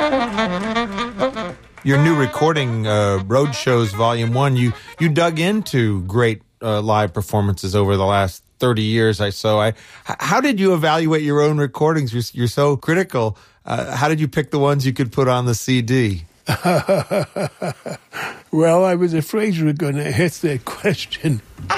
Your new recording, Road Shows Volume 1, you dug into great live performances over the last 30 years or so. How did you evaluate your own recordings? You're so critical. How did you pick the ones you could put on the CD? Well, I was afraid you were going to ask that question.